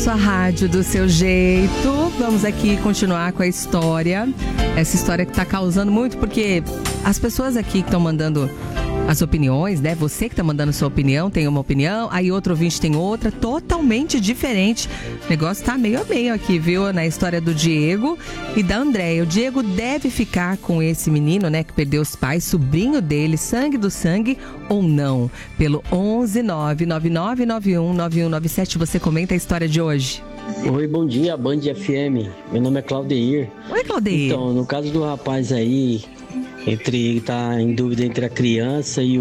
sua rádio do seu jeito. Vamos aqui continuar com a história. Essa história que tá causando muito, porque as pessoas aqui que estão mandando as opiniões, né? Você que tá mandando sua opinião, tem uma opinião, aí outro ouvinte tem outra, totalmente diferente. O negócio tá meio a meio aqui, viu? Na história do Diego e da Andréia. O Diego deve ficar com esse menino, né? Que perdeu os pais, sobrinho dele, sangue do sangue ou não? Pelo 11999919197, você comenta a história de hoje. Oi, bom dia, Band FM. Meu nome é Claudeir. Oi, Claudeir. Então, no caso do rapaz aí, tá em dúvida entre a criança e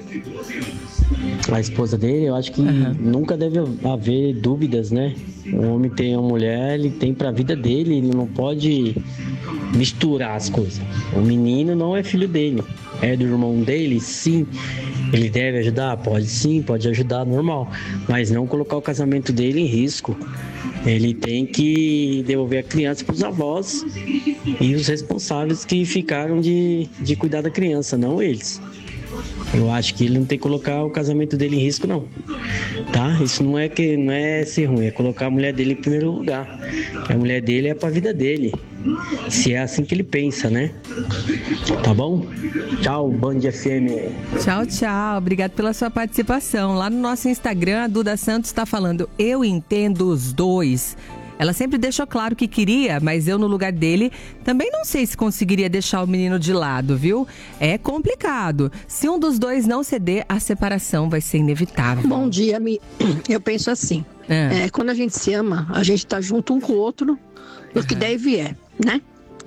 a esposa dele, eu acho que nunca deve haver dúvidas, né? O homem tem uma mulher, ele tem pra vida dele, ele não pode misturar as coisas. O menino não é filho dele, é do irmão dele, sim. Ele deve ajudar? Pode sim, pode ajudar, normal. Mas não colocar o casamento dele em risco. Ele tem que devolver a criança para os avós e os responsáveis que ficaram de cuidar da criança, não eles. Eu acho que ele não tem que colocar o casamento dele em risco, não. Tá? Isso não é ser ruim, é colocar a mulher dele em primeiro lugar. A mulher dele é para a vida dele. Se é assim que ele pensa, né? Tá bom? Tchau, Band FM. Tchau, tchau. Obrigado pela sua participação. Lá no nosso Instagram, a Duda Santos está falando: eu entendo os dois. Ela sempre deixou claro que queria, mas eu, no lugar dele, também não sei se conseguiria deixar o menino de lado, viu? É complicado. Se um dos dois não ceder, a separação vai ser inevitável. Bom dia, eu penso assim. Quando a gente se ama, a gente tá junto um com o outro, o que deve é, né?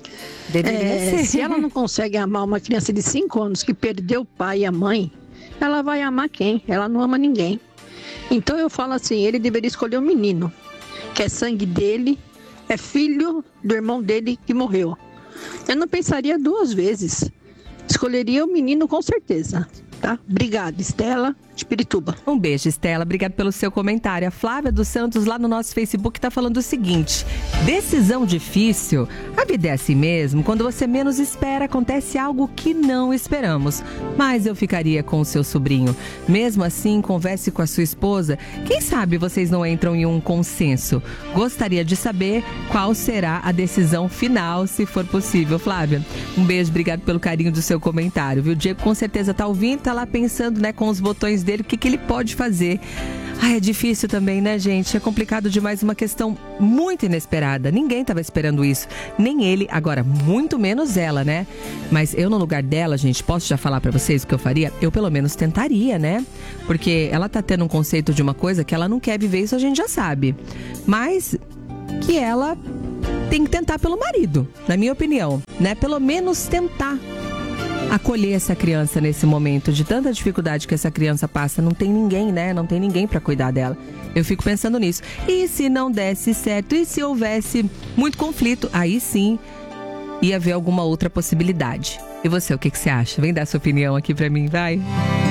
Se ela não consegue amar uma criança de 5 anos que perdeu o pai e a mãe, ela vai amar quem? Ela não ama ninguém. Então eu falo assim, ele deveria escolher um menino, que é sangue dele, é filho do irmão dele que morreu. Eu não pensaria 2 vezes. Escolheria o menino com certeza, tá? Obrigada, Estela de Pirituba. Um beijo, Estela. Obrigada pelo seu comentário. A Flávia dos Santos, lá no nosso Facebook, tá falando o seguinte: decisão difícil. A vida é assim mesmo. Quando você menos espera, acontece algo que não esperamos. Mas eu ficaria com o seu sobrinho. Mesmo assim, converse com a sua esposa. Quem sabe vocês não entram em um consenso. Gostaria de saber qual será a decisão final, se for possível. Flávia, um beijo. Obrigado pelo carinho do seu comentário, viu? O Diego com certeza tá ouvindo, tá lá pensando, né, com os botões dele, o que ele pode fazer. É difícil também, né, gente? É complicado demais, uma questão muito inesperada. Ninguém estava esperando isso, nem ele, agora muito menos ela, né? Mas eu, no lugar dela, gente, posso já falar pra vocês o que eu faria? Eu pelo menos tentaria, né? Porque ela tá tendo um conceito de uma coisa que ela não quer viver, isso a gente já sabe. Mas que ela tem que tentar pelo marido, na minha opinião, né? Pelo menos tentar acolher essa criança nesse momento de tanta dificuldade que essa criança passa. Não tem ninguém, né? Não tem ninguém pra cuidar dela. Eu fico pensando nisso. E se não desse certo? E se houvesse muito conflito? Aí sim ia haver alguma outra possibilidade. E você, o que você acha? Vem dar sua opinião aqui pra mim, vai?